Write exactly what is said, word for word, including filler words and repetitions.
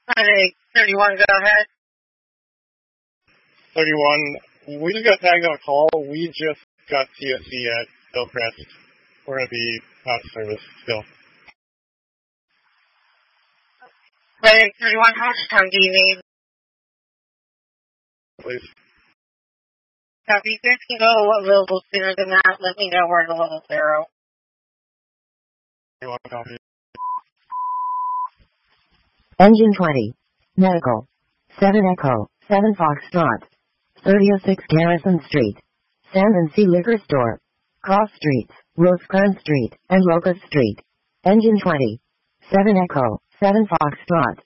Hey, thirty-one, go ahead. thirty-one, we just got tagged on a call. We just got T S C at Hillcrest. We're going to be out of service still. Hey, thirty-one, how much time do you need? Please. Copy, you guys can go available sooner than that. Let me know where to level zero. You want to copy? Engine twenty. Medical. seven Echo. seven Foxtrot. thirty oh six Garrison Street. Sand and Sea Liquor Store. Cross Streets. Rosecrans Street. And Locust Street. Engine twenty. seven Echo. seven Foxtrot.